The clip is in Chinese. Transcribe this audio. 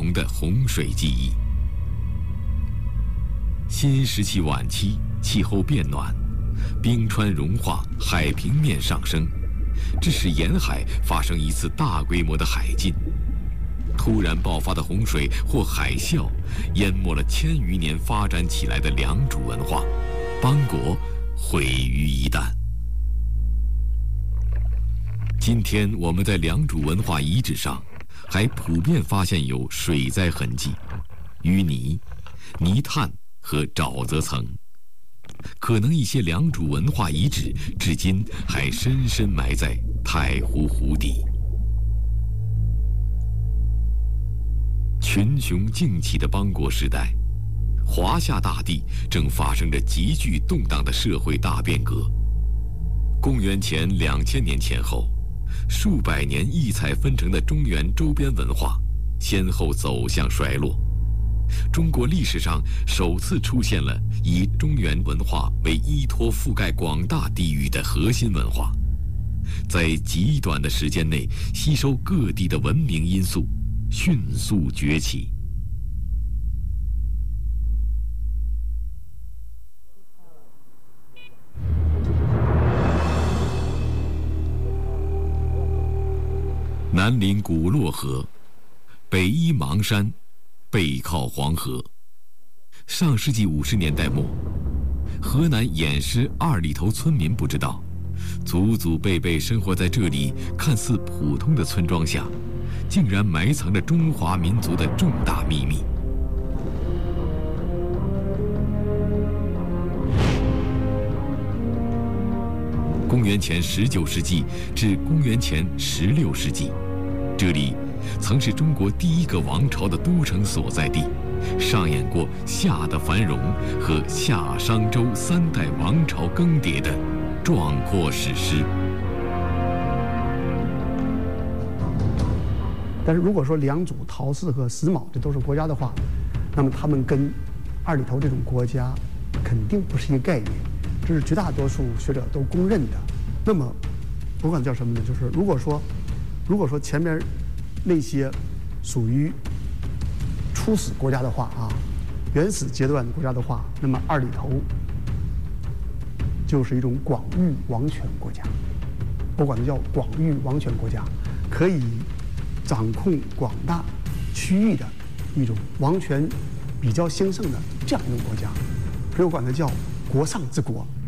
同的洪水记忆。新石器晚期，气候变暖，冰川融化，海平面上升，致使沿海发生一次大规模的海禁。突然爆发的洪水或海啸，淹没了1000余年发展起来的良渚文化，邦国毁于一旦。今天我们在良渚文化遗址上，还普遍发现有水灾痕迹、淤泥、泥炭和沼泽层。可能一些良渚文化遗址至今还深深埋在太湖湖底。群雄竞起的邦国时代，华夏大地正发生着急剧动荡的社会大变革。公元前2000年前后，数百年异彩纷呈的中原周边文化，先后走向衰落。中国历史上首次出现了以中原文化为依托覆盖广大地域的核心文化，在极短的时间内吸收各地的文明因素，迅速崛起。南临古洛河，北依邙山，背靠黄河。上世纪50年代末，河南偃师2里头村民不知道，祖祖辈辈生活在这里看似普通的村庄下，竟然埋藏着中华民族的重大秘密。公元前19世纪至公元前16世纪，这里曾是中国第一个王朝的都城所在地，上演过夏的繁荣和夏商周3代王朝更迭的壮阔史诗。 但是如果说良渚、陶寺和石峁这都是国家的话，那么他们跟2里头这种国家肯定不是一个概念，这是绝大多数学者都公认的。那么我管叫什么呢？就是如果说前面那些属于初始国家的话啊，原始阶段国家的话，那么2里头就是一种广域王权国家，我管它叫广域王权国家，可以掌控广大区域的一种王权比较兴盛的这样一种国家，所以我管它叫国上之国。